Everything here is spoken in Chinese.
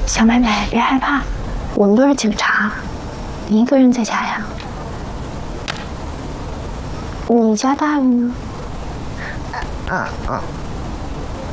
小妹妹，别害怕，我们都是警察，你一个人在家呀？你家大人呢？